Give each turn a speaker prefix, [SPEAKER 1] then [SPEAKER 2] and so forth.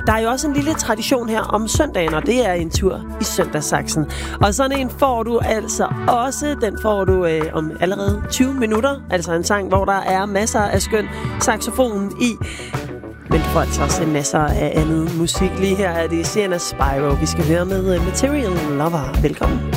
[SPEAKER 1] Der er jo også en lille tradition her om søndagen, og det er en tur i Søndagssaksen. Og sådan en får du altså også. Den får du om allerede 20 minutter. Altså en sang, hvor der er masser af skøn saxofon i. Men du får altså også masser af andet musik. Lige her er det Sienna Spyro, vi skal høre med Material Lover. Velkommen.